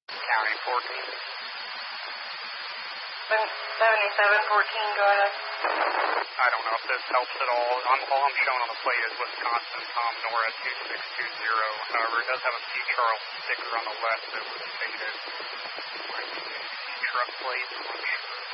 County 14. 7714, go ahead. I don't know if this helps at all. All I'm showing on the plate is Wisconsin Tom Nora 2620. However, it does have a P. Charles sticker on the left that was faded. Might be a truck plate, I'm not sure.